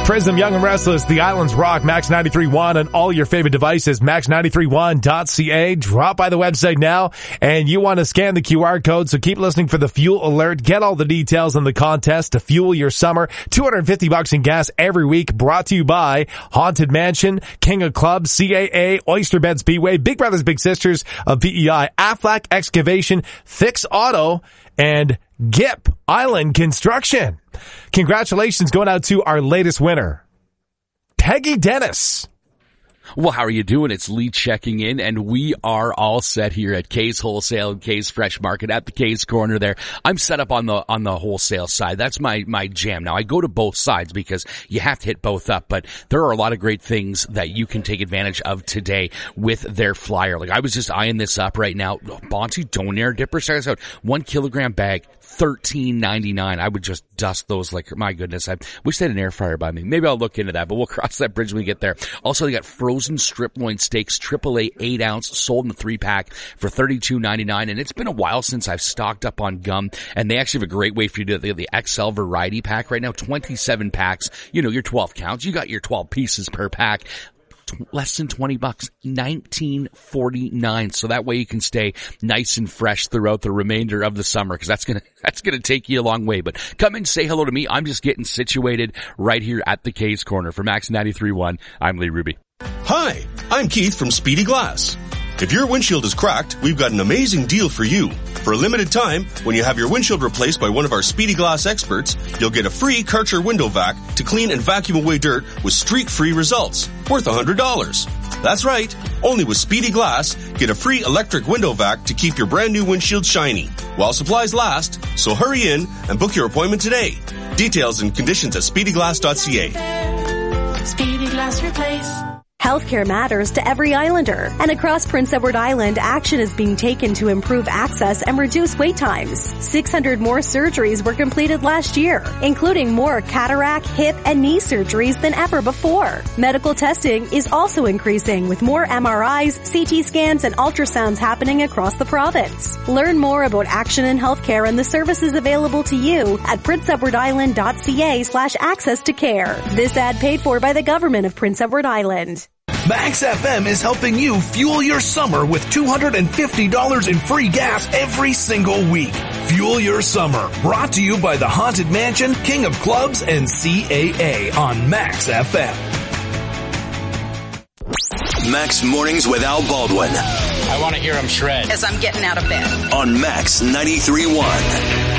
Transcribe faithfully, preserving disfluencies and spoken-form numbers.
Prism, Young and Restless, The Islands Rock, Max ninety-three point one on all your favorite devices, max ninety-three one dot c a. Drop by the website now, and you want to scan the Q R code, so keep listening for the fuel alert. Get all the details on the contest to fuel your summer. two hundred fifty bucks in gas every week, brought to you by Haunted Mansion, King of Clubs, C A A, Oyster Bed Speedway, Big Brothers Big Sisters of P E I, Aflac Excavation, Fix Auto, and G I P Island Construction. Congratulations going out to our latest winner, Peggy Dennis. Well, how are you doing? It's Lee checking in, and we are all set here at Kay's Wholesale and Kay's Fresh Market at the Kay's Corner there. I'm set up on the on the wholesale side. That's my my jam. Now, I go to both sides because you have to hit both up, but there are a lot of great things that you can take advantage of today with their flyer. Like, I was just eyeing this up right now. Bonzi Donair Dipper, check this out. One kilogram bag, thirteen ninety-nine. I would just dust those like, my goodness. I wish they had an air fryer by me. Maybe I'll look into that, but we'll cross that bridge when we get there. Also, they got frozen strip loin steaks, triple A eight ounce, sold in the three pack for thirty-two ninety-nine. And it's been a while since I've stocked up on gum, and they actually have a great way for you to do the, the X L variety pack right now. twenty-seven packs, you know, your twelve counts. You got your twelve pieces per pack. Less than twenty bucks, nineteen forty-nine. So that way you can stay nice and fresh throughout the remainder of the summer, because that's gonna that's gonna take you a long way. But come and say hello to me. I'm just getting situated right here at the Kay's Corner. For Max ninety-three point one, I'm Lee Ruby. Hi, I'm Keith from Speedy Glass. If your windshield is cracked, we've got an amazing deal for you. For a limited time, when you have your windshield replaced by one of our Speedy Glass experts, you'll get a free Karcher window vac to clean and vacuum away dirt with streak-free results, worth one hundred dollars. That's right, only with Speedy Glass, get a free electric window vac to keep your brand new windshield shiny, while supplies last, so hurry in and book your appointment today. Details and conditions at speedy glass dot c a. Speedy Glass Replace. Healthcare matters to every Islander, and across Prince Edward Island, action is being taken to improve access and reduce wait times. six hundred more surgeries were completed last year, including more cataract, hip, and knee surgeries than ever before. Medical testing is also increasing, with more M R Is, C T scans, and ultrasounds happening across the province. Learn more about action in healthcare and the services available to you at prince edward island dot c a slash access to care. This ad paid for by the government of Prince Edward Island. Max F M is helping you fuel your summer with two hundred fifty dollars in free gas every single week. Fuel your summer. Brought to you by the Haunted Mansion, King of Clubs, and C A A on Max F M. Max Mornings with Al Baldwin. I want to hear him shred. As I'm getting out of bed. On Max ninety-three point one.